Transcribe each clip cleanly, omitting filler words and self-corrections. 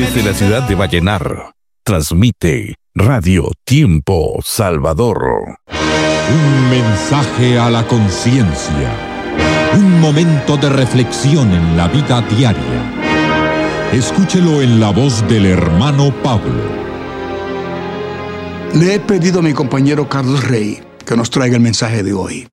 Desde la ciudad de Vallenar, transmite Radio Tiempo Salvador. Un mensaje a la conciencia. Un momento de reflexión en la vida diaria. Escúchelo en la voz del hermano Pablo. Le he pedido a mi compañero Carlos Rey que nos traiga el mensaje de hoy.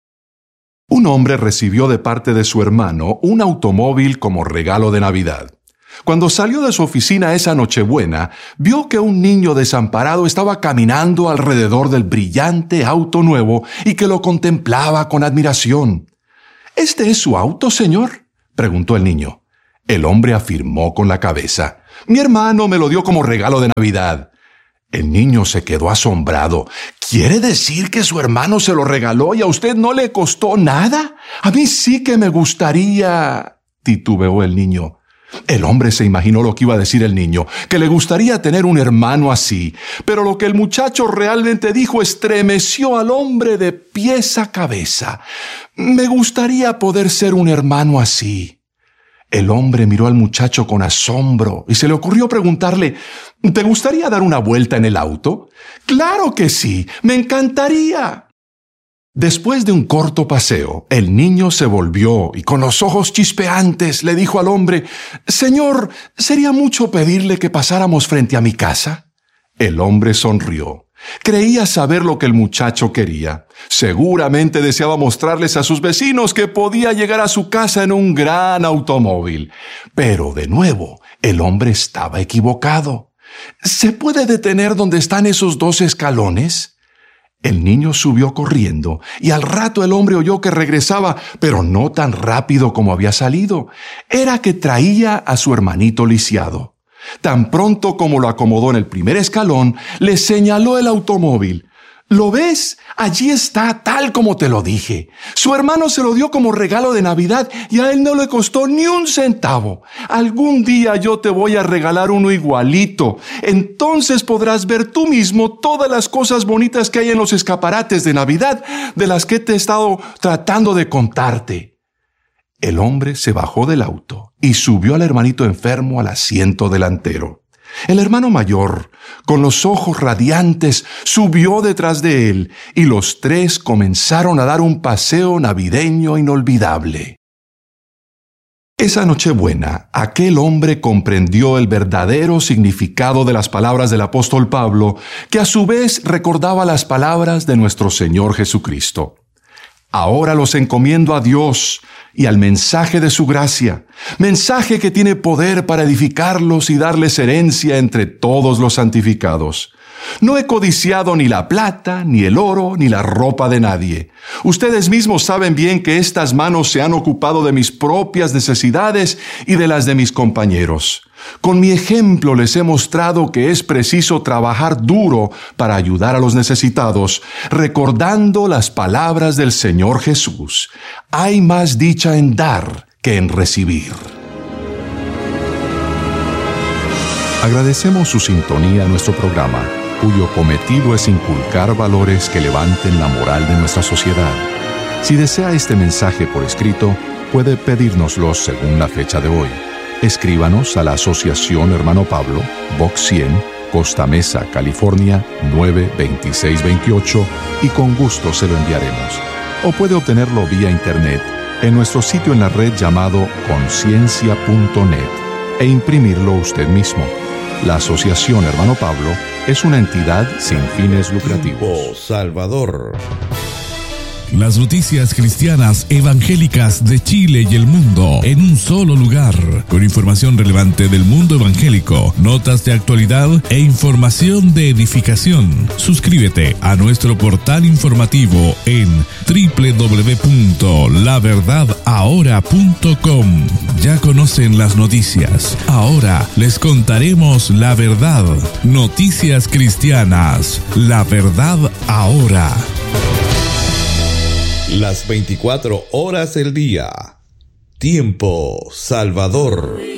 Un hombre recibió de parte de su hermano un automóvil como regalo de Navidad. Cuando salió de su oficina esa Nochebuena, vio que un niño desamparado estaba caminando alrededor del brillante auto nuevo y que lo contemplaba con admiración. ¿Este es su auto, señor?, preguntó el niño. El hombre afirmó con la cabeza. Mi hermano me lo dio como regalo de Navidad. El niño se quedó asombrado. ¿Quiere decir que su hermano se lo regaló y a usted no le costó nada? A mí sí que me gustaría, titubeó el niño. El hombre se imaginó lo que iba a decir el niño, que le gustaría tener un hermano así, pero lo que el muchacho realmente dijo estremeció al hombre de pies a cabeza. Me gustaría poder ser un hermano así. El hombre miró al muchacho con asombro y se le ocurrió preguntarle, ¿te gustaría dar una vuelta en el auto? ¡Claro que sí! ¡Me encantaría! Después de un corto paseo, el niño se volvió y con los ojos chispeantes le dijo al hombre, «Señor, ¿sería mucho pedirle que pasáramos frente a mi casa?» El hombre sonrió. Creía saber lo que el muchacho quería. Seguramente deseaba mostrarles a sus vecinos que podía llegar a su casa en un gran automóvil. Pero, de nuevo, el hombre estaba equivocado. ¿Se puede detener donde están esos 2 escalones? El niño subió corriendo y al rato el hombre oyó que regresaba, pero no tan rápido como había salido. Era que traía a su hermanito lisiado. Tan pronto como lo acomodó en el primer escalón, le señaló el automóvil. ¿Lo ves? Allí está, tal como te lo dije. Su hermano se lo dio como regalo de Navidad y a él no le costó ni un centavo. Algún día yo te voy a regalar uno igualito. Entonces podrás ver tú mismo todas las cosas bonitas que hay en los escaparates de Navidad de las que te he estado tratando de contarte. El hombre se bajó del auto y subió al hermanito enfermo al asiento delantero. El hermano mayor, con los ojos radiantes, subió detrás de él y los 3 comenzaron a dar un paseo navideño inolvidable. Esa Nochebuena, aquel hombre comprendió el verdadero significado de las palabras del apóstol Pablo, que a su vez recordaba las palabras de nuestro Señor Jesucristo. Ahora los encomiendo a Dios y al mensaje de su gracia, mensaje que tiene poder para edificarlos y darles herencia entre todos los santificados. No he codiciado ni la plata, ni el oro, ni la ropa de nadie. Ustedes mismos saben bien que estas manos se han ocupado de mis propias necesidades y de las de mis compañeros. Con mi ejemplo les he mostrado que es preciso trabajar duro para ayudar a los necesitados, recordando las palabras del Señor Jesús. Hay más dicha en dar que en recibir. Agradecemos su sintonía a nuestro programa, cuyo cometido es inculcar valores que levanten la moral de nuestra sociedad. Si desea este mensaje por escrito, puede pedírnoslo según la fecha de hoy. Escríbanos a la Asociación Hermano Pablo, Box 100, Costa Mesa, California, 92628 y con gusto se lo enviaremos. O puede obtenerlo vía internet en nuestro sitio en la red llamado conciencia.net e imprimirlo usted mismo. La Asociación Hermano Pablo es una entidad sin fines lucrativos. Tiempo Salvador. Las noticias cristianas evangélicas de Chile y el mundo en un solo lugar, con información relevante del mundo evangélico, notas de actualidad e información de edificación. Suscríbete a nuestro portal informativo en www.laverdadahora.com. Ya conocen las noticias. Ahora les contaremos la verdad. Noticias cristianas. La verdad ahora. Las 24 horas del día. Tiempo Salvador.